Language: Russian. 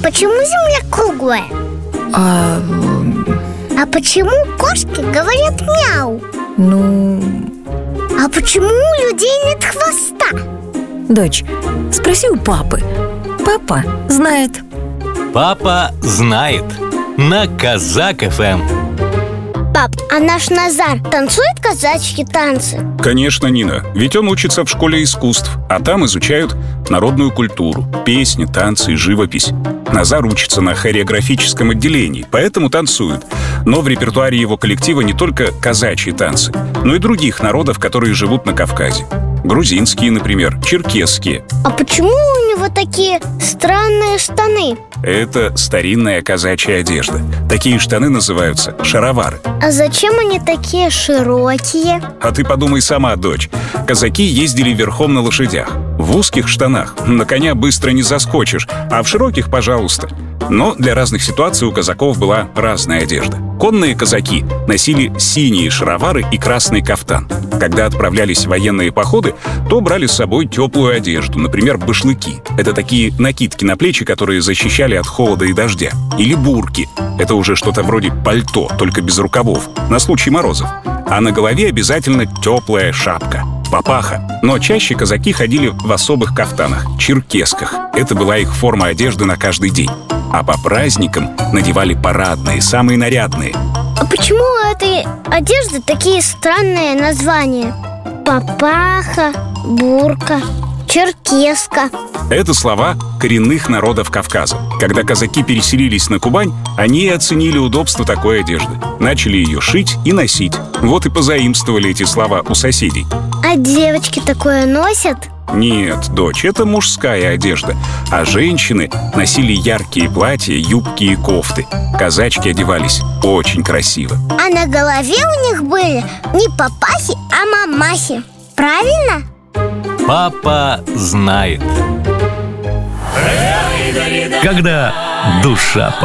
почему Земля круглая? А почему кошки говорят мяу? А почему у людей нет хвоста? Дочь, спроси у папы. Папа знает. Папа знает. На Казак ФМ. Пап, а наш Назар танцует казачьи танцы? Конечно, Нина, ведь он учится в школе искусств, а там изучают народную культуру, песни, танцы и живопись. Назар учится на хореографическом отделении, поэтому танцует. Но в репертуаре его коллектива не только казачьи танцы, но и других народов, которые живут на Кавказе. Грузинские, например, черкесские. А почему у него такие странные штаны? Это старинная казачья одежда. Такие штаны называются шаровары. А зачем они такие широкие? А ты подумай сама, дочь. Казаки ездили верхом на лошадях. В узких штанах на коня быстро не заскочишь, а в широких — пожалуйста. Но для разных ситуаций у казаков была разная одежда. Конные казаки носили синие шаровары и красный кафтан. Когда отправлялись в военные походы, то брали с собой теплую одежду, например, башлыки. Это такие накидки на плечи, которые защищали от холода и дождя. Или бурки. Это уже что-то вроде пальто, только без рукавов, на случай морозов. А на голове обязательно теплая шапка — папаха. Но чаще казаки ходили в особых кафтанах — черкесках. Это была их форма одежды на каждый день. А по праздникам надевали парадные, самые нарядные. А почему у этой одежды такие странные названия? Папаха, бурка, черкеска. Это слова коренных народов Кавказа. Когда казаки переселились на Кубань, они и оценили удобство такой одежды. Начали ее шить и носить. Вот и позаимствовали эти слова у соседей. А девочки такое носят? Нет, дочь, это мужская одежда. А женщины носили яркие платья, юбки и кофты. Казачки одевались очень красиво. А на голове у них были не папахи, а мамахи. Правильно? Папа знает. Когда душа